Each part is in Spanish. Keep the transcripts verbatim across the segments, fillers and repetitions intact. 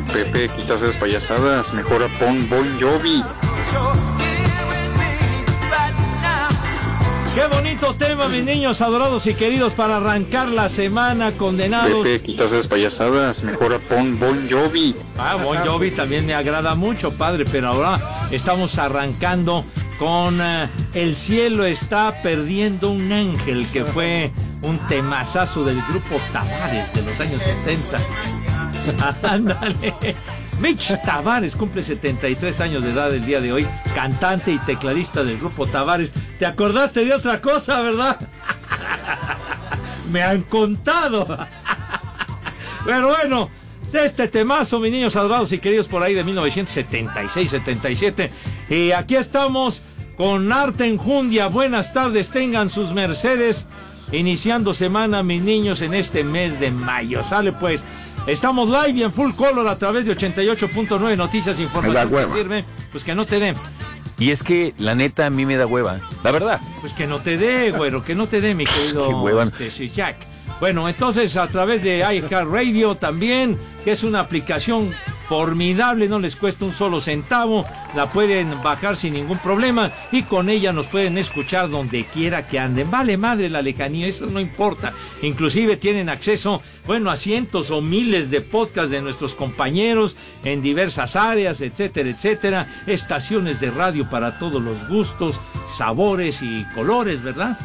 Pepe, quitas esas payasadas, mejor pon Bon Jovi. Qué bonito tema, mis niños adorados y queridos, para arrancar la semana, condenados. Pepe, quitas esas payasadas, mejor pon Bon Jovi. Ah, Bon Jovi también me agrada mucho, padre, pero ahora estamos arrancando con uh, El cielo está perdiendo un ángel, que fue un temazazo del grupo Tavares de los años setenta. Ándale. Mitch Tavares cumple setenta y tres años de edad el día de hoy, cantante y tecladista del grupo Tavares. ¿Te acordaste de otra cosa, verdad? Me han contado. Pero bueno, de este temazo, mis niños adorados y queridos, por ahí de mil novecientos setenta y seis setenta y siete. Y aquí estamos con Arte Enjundia. Buenas tardes, tengan sus mercedes. Iniciando semana, mis niños, en este mes de mayo. Sale pues. Estamos live y en full color a través de ochenta y ocho punto nueve Noticias, información que sirve. Pues que no te dé. Y es que, la neta, a mí me da hueva. La verdad. Pues que no te dé, güero, que no te dé, mi querido. Qué hueva. Este, sí, Jack. Bueno, entonces a través de iHeartRadio también, que es una aplicación formidable, no les cuesta un solo centavo, la pueden bajar sin ningún problema y con ella nos pueden escuchar donde quiera que anden. Vale madre la lejanía, eso no importa. Inclusive tienen acceso, bueno, a cientos o miles de podcasts de nuestros compañeros en diversas áreas, etcétera, etcétera. Estaciones de radio para todos los gustos, sabores y colores, ¿verdad?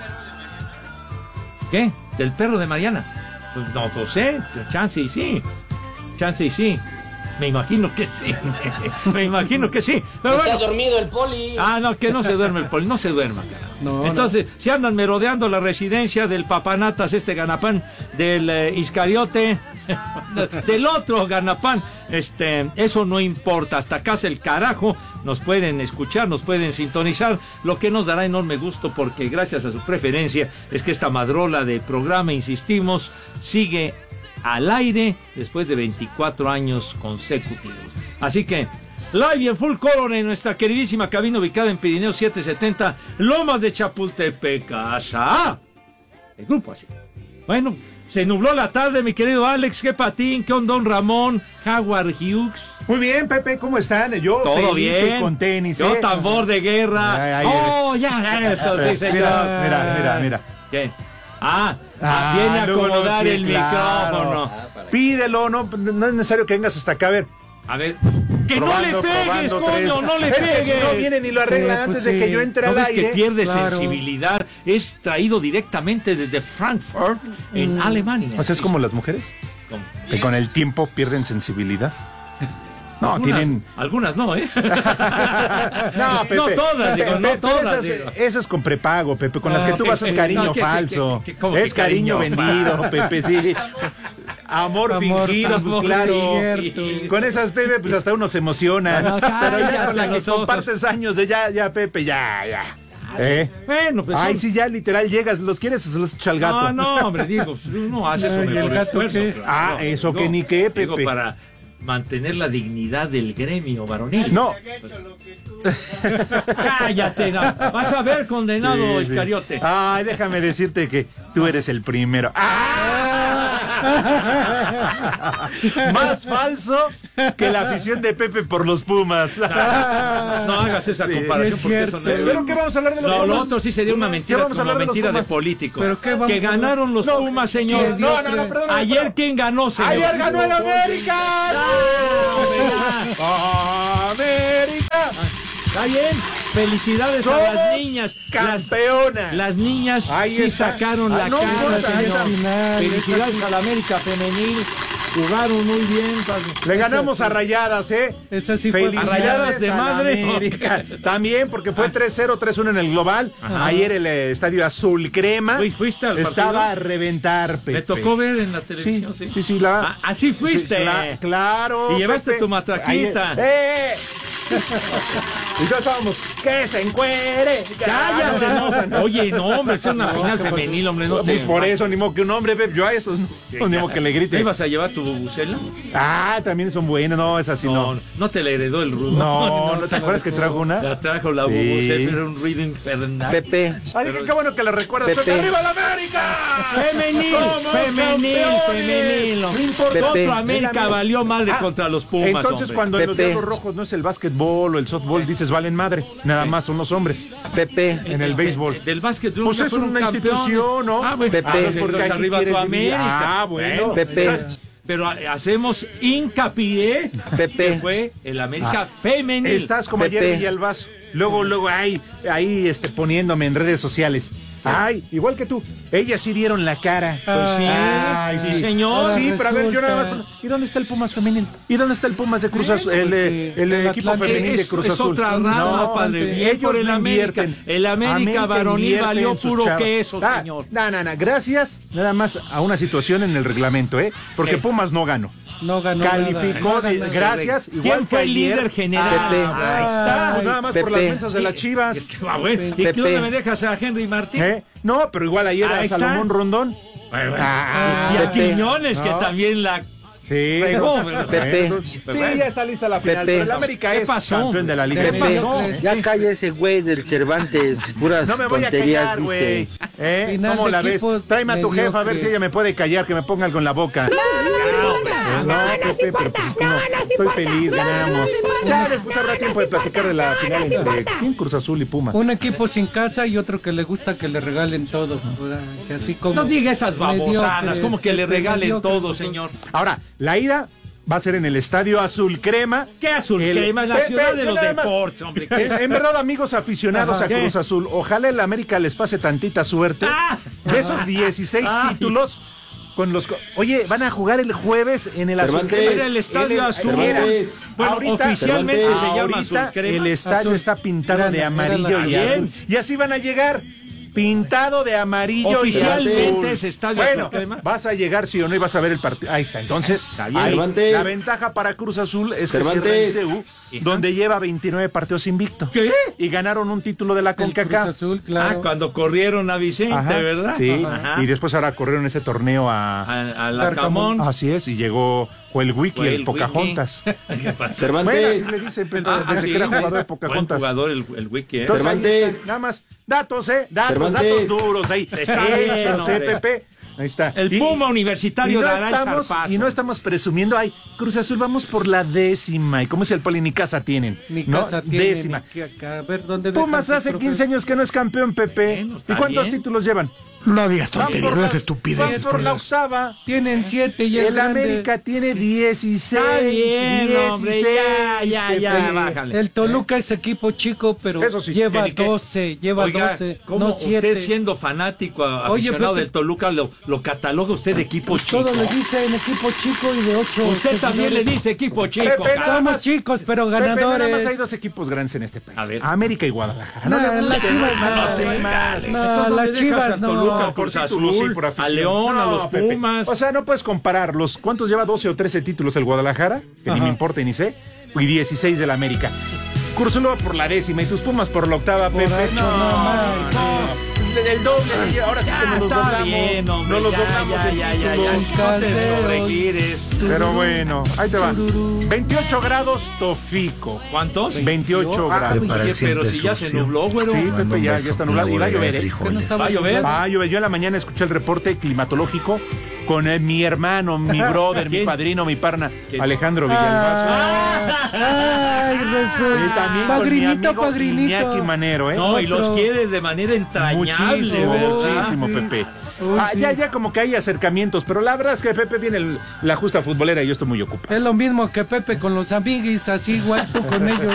¿Qué? ¿Del perro de Mariana? Pues no lo sé, chance y sí, chance y sí. Me imagino que sí, me imagino que sí. Pero ¿Está bueno. dormido el poli? Ah, no, que no se duerme el poli, no se duerma. No, Entonces, no. Si andan merodeando la residencia del papanatas, este ganapán, del eh, Iscariote, del otro ganapán, este, eso no importa, hasta acá es el carajo, nos pueden escuchar, nos pueden sintonizar, lo que nos dará enorme gusto porque gracias a su preferencia es que esta madrola de programa, insistimos, sigue al aire después de veinticuatro años consecutivos. Así que, live y en full color en nuestra queridísima cabina ubicada en Pirineo setecientos setenta, Lomas de Chapultepec, casa. El grupo así. Bueno, se nubló la tarde, mi querido Alex, qué patín, qué onda, don Ramón, Howard Hughes. Muy bien, Pepe, ¿cómo están? Yo todo bien, con tenis. Yo ¿eh? tambor de guerra. Ay, ay, oh, ya, eso, sí, señor. Mira, mira, mira, mira. ¿Qué? Ah, Ah, viene a acomodar no, el claro. micrófono. Pídelo, no, no es necesario que vengas hasta acá, a ver. A ver, que Probando, no le pegues, probando coño, tres. no le es pegues. Que si no vienen y lo arreglan Sí, antes pues de sí. que yo entre ¿No al ves aire. que pierde Claro. sensibilidad? Es traído directamente desde Frankfurt, en Mm. Alemania. O sea, es como las mujeres, Como- que con el tiempo pierden sensibilidad. No, algunas, tienen... Algunas no, ¿eh? No, Pepe. No todas, digo, no Pepe, todas. Eso digo. es, eso es con prepago, Pepe. Con las que tú Ah, vas es que- cariño no, que- falso. que- que- ¿cómo es que cariño cariño vendido, Pepe, sí. Amor, Amor, fingido, amor pues claro. fingido. Con esas, Pepe, pues hasta uno se emociona. No, Pero ya cállate con la que los ojos. compartes años de ya, ya, Pepe, ya, ya. ¿Eh? Bueno, pues. Ay, son- sí, ya literal llegas, ¿los quieres o se los echa al gato? No, no, hombre, digo, pues, uno hace su Ay, ¿y el mejor gato esfuerzo. qué? claro. Ah, eso que ni qué, Digo, Pepe. para mantener la dignidad del gremio varonil. No. Cállate, no. Vas a ver, condenado Sí, sí. Iscariote. Ay, déjame decirte que tú eres el primero. ¡Ah! Más falso que la afición de Pepe por los Pumas. No hagas esa comparación es porque cierto. eso no es. ¿Pero qué vamos a hablar de los No, lo Pumas? otro sí sería una mentira, vamos a como hablar de los mentira de Pumas? político. ¿Pero qué vamos que a hablar? ganaron los No, Pumas, señor. No, no, no, perdón. Ayer, ¿quién ganó, señor? ¡Ayer ganó el América! Ah, ¡América! Está bien. Felicidades a Somos las niñas. campeonas. Las, las niñas Ahí sí está. sacaron Ah, la no cara, importa, ahí señor. está. Felicidades a la América femenil. Jugaron muy bien. Le ganamos a Rayadas, ¿eh? Esa sí fue Felicidades ¿A Rayadas de a la madre? América. También, porque fue tres cero, tres uno en el global. Ayer el eh, estadio azul crema Fui- ¿fuiste al estaba partido? a reventar, Pepe. Me tocó ver en la Sí, televisión, sí. sí, sí. La... Ah, así fuiste. Sí, cla- claro. Y llevaste Pepe. tu matraquita. Ayer- ¡Eh! Y todos estábamos, que se encuere. Cállate, Ah, no. Oye, no, hombre, es una final femenil, hombre. No Pues te... por eso, ni modo que un hombre, Pep, yo a esos no, no, ni modo que le ¿Te grite. ibas a llevar tu bubucela? Ah, también son buenas, no, es así, No, no. no te la heredó el rudo. No, ¿no te acuerdas que trajo una? La trajo la Sí. bubucela, era un ruido infernal. Pepe, Ay, qué bueno que le recuerdas. Pepe. ¡Arriba la América! Femenil, ¡Somos femenil, campeones! femenil. No importa. Pepe. Contra América valió madre Ah, contra los Pumas. Entonces, hombre. cuando en los Pepe. Diablos Rojos no es el básquetbol o el softball, dices valen madre. Nada más son los hombres. Pepe, En el béisbol. Del básquet. Pues es una institución, ¿no? Ah, bueno, Pepe. ah, Porque entonces aquí arriba tu quieres vivir. América. Ah, bueno. Pepe. ¿Sabes? Pero ha- hacemos hincapié Pepe. que fue el América femenil. Estás como Pepe. ayer Villalbazo. Luego, luego, ahí, ahí este, poniéndome en redes sociales. Ay, igual que tú. Ellas sí dieron la cara. Pues sí, Ay, sí, señor. Sí, Ahora pero a ver, yo nada resulta- más. ¿Y dónde está el Pumas femenil? ¿Y dónde está el Pumas de Cruz Azul? el, pues, eh, sí, el el equipo Atlante. femenil de Es, Cruz es Azul. otra rama, No, padre. Bien ellos por el no América. invierten. El América varonil invierte valió en sus puro chavas. queso, Ah, señor. No, no, no. Gracias nada más a una situación en el reglamento, ¿eh? Porque ¿Qué? Pumas no ganó. No ganó Calificó, nada. de- No ganó gracias. ¿Quién igual fue que el ayer. líder general? Pepe. Ahí está. Pues nada más por las Pepe. mensas de las Chivas. Ah, bueno. ¿Y Pepe. qué dónde me dejas a Henry Martín? ¿Eh? No, pero igual ayer Ahí a está. Salomón Rondón. Bueno, bueno. Ah, y a Pepe. Quiñones, que No. también la Sí. regó, ¿verdad? Pepe. Sí, ya está lista la final. Pepe. Pero el América ¿Qué es pasó? campeón de la Liga. ¿Qué Pepe, pasó? ya calla ese güey del Cervantes, puras No me voy a tonterías callar, güey. dice. ¿Eh? Final ¿Cómo de la ves? equipos Tráeme a tu jefa a ver mediocres. si ella me puede callar, que me ponga algo en la boca. No, no, Pepe, pero pues, no, estoy feliz, ganamos. Ya después habrá tiempo de platicar de la final entre ¿quién? Cruz Azul y Pumas. Un equipo sin casa y otro que le gusta que le regalen todo. O sea, que así como No diga esas babosadas, mediocre, como que le Pepe, regalen mediocre, todo, pues, señor. Ahora, la ida va a ser en el Estadio Azul Crema. ¿Qué azul El- crema? Es la Pepe, ciudad de yo los nada más- deportes, hombre. En, en verdad, amigos aficionados Ajá. a Cruz ¿Qué? Azul, ojalá el América les pase tantita suerte. Ah. De esos dieciséis Ay. títulos con los... co- Oye, van a jugar el jueves en el Azul Cervantes. Crema. Era el Estadio En Azul. era- Bueno, ahorita- oficialmente Cervantes. se llama ahorita Azul Crema. el estadio Azul. está pintado Era- de era amarillo la- y Bien. azul. Y así van a llegar. Pintado de amarillo Oficialmente y azul. es Estadio Bueno, Azul Crema. vas a llegar sí o no y vas a ver el partido. Ahí está. Entonces, Está bien. ahí, Cervantes. la ventaja para Cruz Azul es que cierra Cervantes. el C U, donde lleva veintinueve partidos invicto. ¿Qué? Y ganaron un título de la El Cruz CONCACAF. Azul, Ah, claro. cuando corrieron a Vicente, Ajá, ¿verdad? Sí. Ajá. Y después ahora corrieron ese torneo a... A, a la Camón. Así es, y llegó Joel Wiki, Fue el, el Pocahontas. Wiki. ¿Qué pasó? Cervantes. Bueno, así le dicen, pero Ah, desde sí. que era jugador de Buen Pocahontas. jugador el, el Wiki, ¿eh? Entonces, ahí Cervantes. está, nada más, datos, ¿eh? Datos, Cervantes. datos duros ahí. Está bien, Hechos, ¿eh, hombre. Pepe? Ahí está. El Y- Puma y Universitario no dará el estamos zarpazo. Y no estamos presumiendo, ay, Cruz Azul, vamos por la décima. ¿Y cómo es el Poli? Ni casa tienen. Ni ¿no? casa tiene, Décima. ni que acá. A ver, ¿dónde Pumas dejan hace sus quince trofeos? años que no es campeón, Pepe. Bueno, ¿Y está cuántos bien. títulos llevan? No digas Van tonterías, por no la- es estupidez. van por la octava. Tienen siete y es El grande. América tiene dieciséis. Está bien, hombre, ya, ya, ya, Pepe. bájale. El Toluca es equipo chico, pero Eso sí, lleva ¿qué, qué? doce, lleva Oiga, doce, ¿cómo no usted siete. siendo fanático, a- Oye, aficionado Pepe. del Toluca, lo, lo cataloga usted de equipo chico? Todo le dice en equipo chico y de ocho. Usted también le dice equipo chico, Pepe, cara. nada Somos más. chicos, pero Pepe, ganadores. nada más hay dos equipos grandes en este país. A ver. América y Guadalajara. No, le las busquen, Chivas no, no. no, no hay más. No, Entonces, ¿dónde las dejas Chivas a no. Toluca, Por Cruz título, sí, Azul, por afición. a León, a No, los Pepe. Pumas. O sea, no puedes compararlos. ¿Cuántos lleva doce o trece títulos el Guadalajara? Que ni Ajá. me importa ni sé. Y dieciséis del América. Cruz Azul va por la décima y tus Pumas por la octava, Por Pepe. ocho, no, man. El doble, sí, ahora sí Ya que nos los está doblamos. bien, hombre, no los ya, doblamos ya, en ya, ya, títulos. ya, no te Calderos. sobregires. Pero bueno, ahí te va. veintiocho grados Tofico. ¿Cuántos? veintiocho Ah, grados. Prepara el oye, pero siempre si ya se sucio. nubló, güero. Sí, Mando Pepe, un ya, beso ya está con nublado. Y va a una bola de llover, ¿eh? frijoles. ¿Va a llover? Va a llover. Yo en la mañana escuché el reporte climatológico con eh, mi hermano, mi brother, mi ¿Quién? padrino, mi parna, ¿Quién? Alejandro Villalbazo. Ay, Y resulta. también con mi Pagrinito, amigo Iñaki pagrinito. Manero, ¿eh? No, y los Otro. quieres de manera entrañable, Muchísimo, ¿verdad? muchísimo, Sí. Pepe. Uy, Ah, sí. ya, ya como que hay acercamientos, pero la verdad es que Pepe viene el- la justa futbolera y yo estoy muy ocupado. Es lo mismo que Pepe con los amiguis, así igual tú con ellos.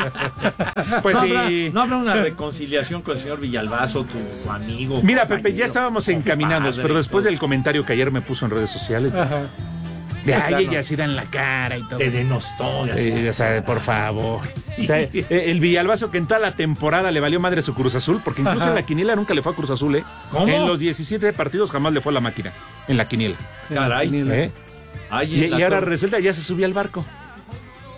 Pues no, sí. habrá, no habrá una reconciliación con el señor Villalbazo, tu amigo. Mira, compañero. Pepe, ya estábamos encaminados, Padre, pero después todo. del comentario que ayer me puso en redes sociales, Ajá. de ay, Claro. ella sí dan la cara y todo. Te denostó. y así. Eh, o sea, por favor. O sea, eh, el Villalbazo que en toda la temporada le valió madre a su Cruz Azul, porque incluso Ajá. en la quiniela nunca le fue a Cruz Azul, ¿eh? ¿Cómo? En los diecisiete partidos jamás le fue a la máquina, en la quiniela. Caray. Ni la- ¿eh? Ay, Y, en la y ahora torre. resulta ya se subió al barco.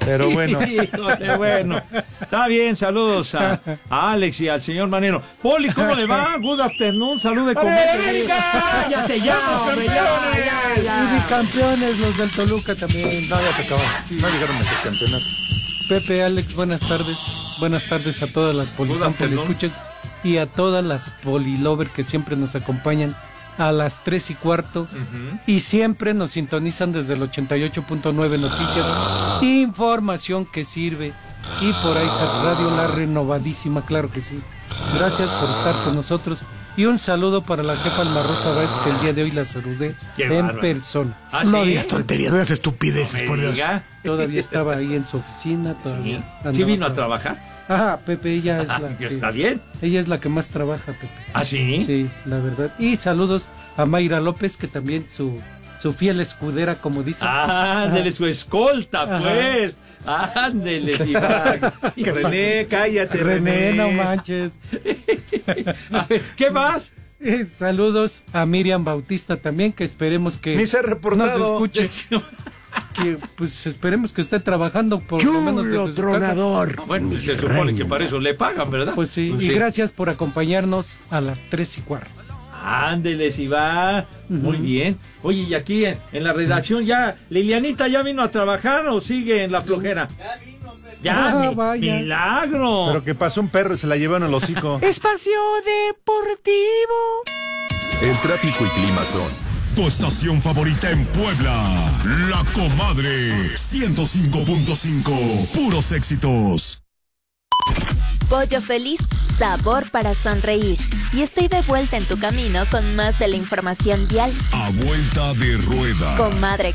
Pero bueno. Híjole, bueno. Está bien, saludos a, a Alex y al señor Manero. Poli, ¿cómo le va? Good afternoon, salude con ¡Cállate ya, hombre! ¡Ya, ya, ya! Y campeones los del Toluca también. No, ya se acabó. No llegaron a ser campeonato. Pepe, Alex, buenas tardes. Buenas tardes a todas las polifan, escuchen y a todas las polilover que siempre nos acompañan a las tres y cuarto uh-huh. y siempre nos sintonizan desde el ochenta y ocho punto nueve Noticias, información que sirve, y por ahí Radio La Renovadísima, claro que sí. Gracias por estar con nosotros y un saludo para la jefa Alma Rosa Báez, que el día de hoy la saludé Qué en bárbaro. persona. ¿Ah, no sí? digas tonterías, no digas estupideces, no por Dios. Todavía estaba ahí en su oficina, todavía. ¿Sí, ¿Sí vino a trabajar? Ah, Pepe, ella es la que... que... ¿Está bien? Ella es la que más trabaja, Pepe. ¿Ah, sí? Sí, la verdad. Y saludos a Mayra López, que también su, su fiel escudera, como dice. Ah, ándele, su escolta, Ajá. pues. Ándele, Iván. René, cállate, René. René, no manches. A ver, ¿qué más? Eh, saludos a Miriam Bautista también, que esperemos que Ni se reportado. nos escuche. Que pues esperemos que esté trabajando por lo menos desde tronador. Ah, bueno, se supone que para eso le pagan, ¿verdad? Pues sí, pues y sí. Gracias por acompañarnos a las tres y cuarto. Ándele, si va. Uh-huh. Muy bien. Oye, y aquí en, en la redacción ya, Lilianita ya vino a trabajar o sigue en la flojera. Ya vino, ya, ah, mi, vaya. milagro. Pero que pasó un perro y se la llevaron al hocico. Espacio Deportivo. El tráfico y clima son tu estación favorita en Puebla, La Comadre, ciento cinco punto cinco, puros éxitos. Pollo Feliz, sabor para sonreír. Y estoy de vuelta en tu camino con más de la información vial. A vuelta de rueda. Comadre